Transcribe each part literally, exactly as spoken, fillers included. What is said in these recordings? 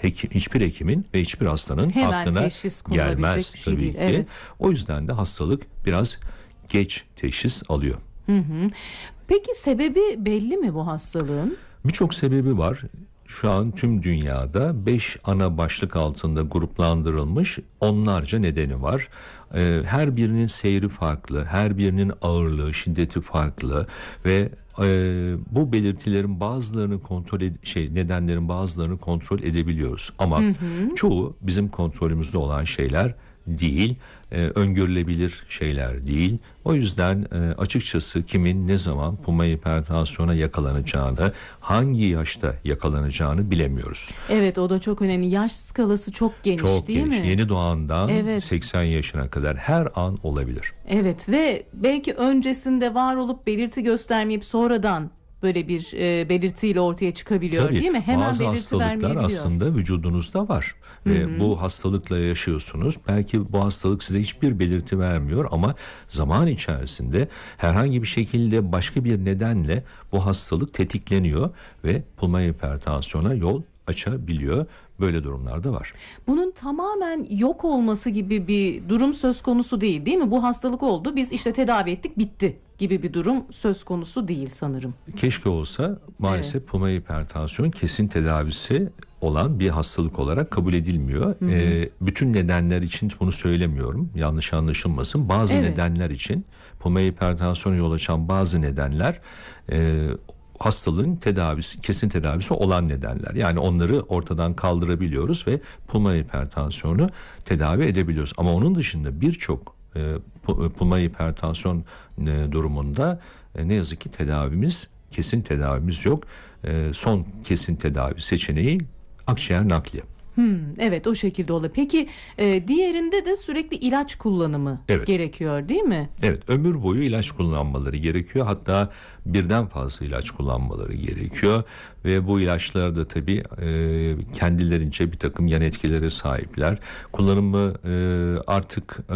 hekim, hiçbir hekimin ve hiçbir hastanın Hemen aklına teşhis konulabilecek gelmez bir şey tabii değil. ki. Evet. O yüzden de hastalık biraz geç teşhis alıyor. Hı hı. Peki sebebi belli mi bu hastalığın? Birçok sebebi var. Şu an tüm dünyada beş ana başlık altında gruplandırılmış onlarca nedeni var. Ee, her birinin seyri farklı, her birinin ağırlığı, şiddeti farklı ve e, bu belirtilerin bazılarını kontrol ed- şey nedenlerin bazılarını kontrol edebiliyoruz. Ama hı hı. çoğu bizim kontrolümüzde olan şeyler değil, e, öngörülebilir şeyler değil. O yüzden e, açıkçası kimin ne zaman pulmoner hipertansiyona yakalanacağını, hangi yaşta yakalanacağını bilemiyoruz. Evet, o da çok önemli. Yaş skalası çok geniş, Çok değil geniş. mi? Yeni doğandan evet. seksen yaşına kadar her an olabilir. Evet ve belki öncesinde var olup belirti göstermeyip sonradan böyle bir e, belirtiyle ortaya çıkabiliyor. Tabii, değil mi? Hemen bazı belirti hastalıklar vermeyebiliyor. aslında vücudunuzda var. Ve bu hastalıkla yaşıyorsunuz. Belki bu hastalık size hiçbir belirti vermiyor ama zaman içerisinde herhangi bir şekilde başka bir nedenle bu hastalık tetikleniyor ve pulmoner hipertansiyona yol açabiliyor. Böyle durumlar da var. Bunun tamamen yok olması gibi bir durum söz konusu değil, değil mi? Bu hastalık oldu, biz işte tedavi ettik, bitti gibi bir durum söz konusu değil sanırım. Keşke olsa. Maalesef evet. Pulmoner hipertansiyon kesin tedavisi olan bir hastalık olarak kabul edilmiyor. Hı hı. Ee, bütün nedenler için bunu söylemiyorum. Yanlış anlaşılmasın. Bazı evet. nedenler için pulmoner hipertansiyona yol açan bazı nedenler e, hastalığın tedavisi, kesin tedavisi olan nedenler. Yani onları ortadan kaldırabiliyoruz ve pulmoner hipertansiyonu tedavi edebiliyoruz. Ama onun dışında birçok e, pulmoner hipertansiyon e, durumunda e, ne yazık ki tedavimiz, kesin tedavimiz yok. E, son kesin tedavi seçeneği akciğer nakli. Hmm, evet, o şekilde olur. Peki e, diğerinde de sürekli ilaç kullanımı evet. gerekiyor, değil mi? Evet, ömür boyu ilaç kullanmaları gerekiyor. Hatta birden fazla ilaç kullanmaları gerekiyor. Ve bu ilaçlar da tabii e, kendilerince bir takım yan etkilere sahipler. Kullanımı e, artık e,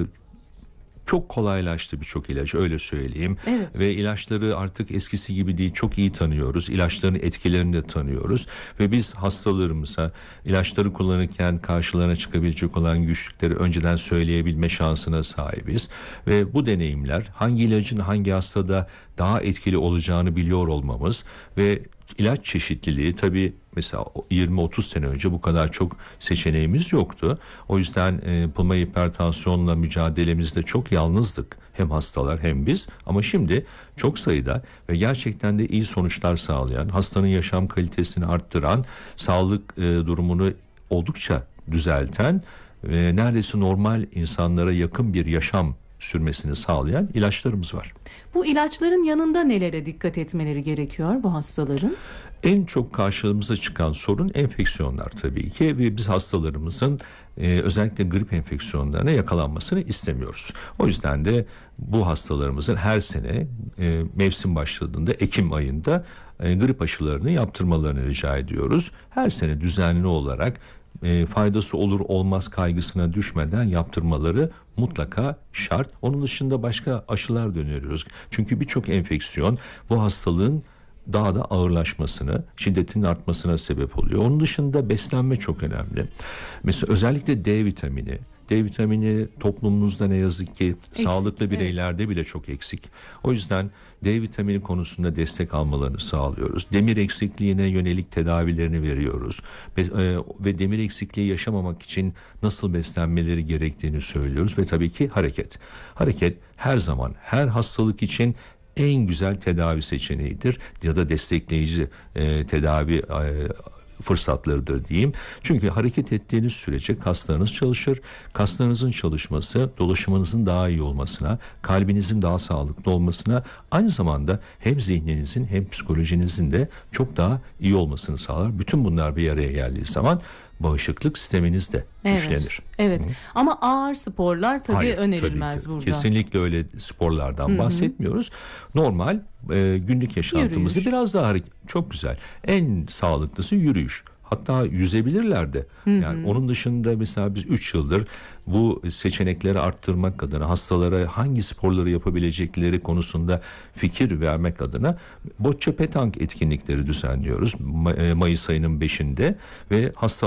çok kolaylaştı birçok ilaç, öyle söyleyeyim. Evet. Ve ilaçları artık eskisi gibi değil, çok iyi tanıyoruz. İlaçların etkilerini de tanıyoruz. Ve biz hastalarımıza ilaçları kullanırken karşılarına çıkabilecek olan güçlükleri önceden söyleyebilme şansına sahibiz. Ve bu deneyimler hangi ilacın hangi hastada daha etkili olacağını biliyor olmamız ve ilaç çeşitliliği, tabii mesela yirmi otuz sene önce bu kadar çok seçeneğimiz yoktu. O yüzden e, pulmoner hipertansiyonla mücadelemizde çok yalnızdık. Hem hastalar hem biz. Ama şimdi çok sayıda ve gerçekten de iyi sonuçlar sağlayan, hastanın yaşam kalitesini arttıran, sağlık e, durumunu oldukça düzelten ve neredeyse normal insanlara yakın bir yaşam sürmesini sağlayan ilaçlarımız var. Bu ilaçların yanında nelere dikkat etmeleri gerekiyor bu hastaların? En çok karşımıza çıkan sorun enfeksiyonlar tabii ki ve biz hastalarımızın e, özellikle grip enfeksiyonlarına yakalanmasını istemiyoruz. O yüzden de bu hastalarımızın her sene e, mevsim başladığında Ekim ayında e, grip aşılarını yaptırmalarını rica ediyoruz. Her sene düzenli olarak e, faydası olur olmaz kaygısına düşmeden yaptırmaları mutlaka şart. Onun dışında başka aşılar da öneriyoruz. Çünkü birçok enfeksiyon bu hastalığın daha da ağırlaşmasını, şiddetinin artmasına sebep oluyor. Onun dışında beslenme çok önemli. Mesela özellikle D vitamini. D vitamini toplumumuzda ne yazık ki eksik, sağlıklı bireylerde evet. bile çok eksik. O yüzden D vitamini konusunda destek almalarını sağlıyoruz. Demir eksikliğine yönelik tedavilerini veriyoruz. Ve, e, ve demir eksikliği yaşamamak için nasıl beslenmeleri gerektiğini söylüyoruz. Ve tabii ki hareket. Hareket her zaman, her hastalık için en güzel tedavi seçeneğidir ya da destekleyici e, tedavi e, fırsatlarıdır diyeyim. Çünkü hareket ettiğiniz sürece kaslarınız çalışır. Kaslarınızın çalışması dolaşımınızın daha iyi olmasına, kalbinizin daha sağlıklı olmasına, aynı zamanda hem zihninizin hem psikolojinizin de çok daha iyi olmasını sağlar. Bütün bunlar bir araya geldiği zaman bağışıklık sisteminiz de evet, güçlenir. Evet. Hı. Ama ağır sporlar tabii Hayır, önerilmez tabii burada. Kesinlikle öyle sporlardan Hı-hı. bahsetmiyoruz. Normal e, günlük yaşantımızı yürüyüş. Biraz daha hareket. Çok güzel. En sağlıklısı yürüyüş. Hatta yüzebilirler de. Hı hı. Yani onun dışında mesela biz üç yıldır bu seçenekleri arttırmak adına, hastalara hangi sporları yapabilecekleri konusunda fikir vermek adına bocce petank etkinlikleri düzenliyoruz. Mayıs ayının beşinde ve hasta